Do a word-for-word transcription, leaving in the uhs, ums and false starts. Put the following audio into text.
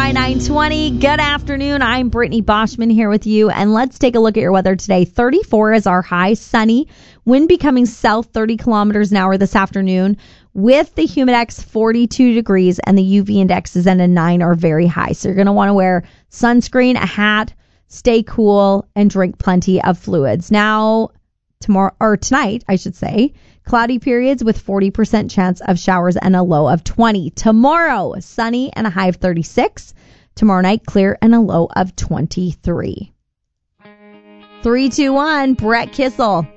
by nine twenty. Good afternoon. I'm Brittany Boschman here with you, and let's take a look at your weather today. thirty-four is our high, sunny. Wind becoming south thirty kilometers an hour this afternoon with the humidex forty-two degrees, and the U V indexes at a nine are very high. So you're going to want to wear sunscreen, a hat, stay cool, and drink plenty of fluids. Now, tomorrow, or tonight, I should say, cloudy periods with forty percent chance of showers and a low of twenty. Tomorrow, sunny and a high of thirty-six. Tomorrow night, clear and a low of twenty-three. three, two, one, Brett Kissel.